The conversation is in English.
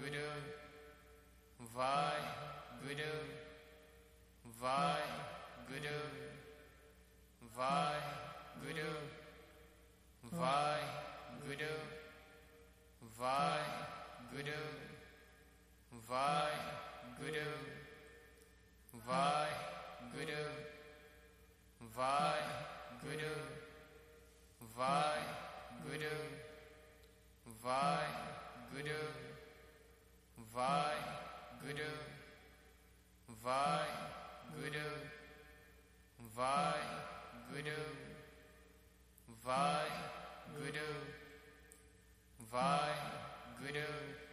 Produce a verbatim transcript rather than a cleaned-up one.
Guru, Vaheguru, Vaheguru, Vaheguru, Vaheguru, Vaheguru, Vaheguru, Vaheguru, Vaheguru, Vaheguru, Vaheguru, Vaheguru, Vaheguru, Vaheguru, Vaheguru, Vaheguru,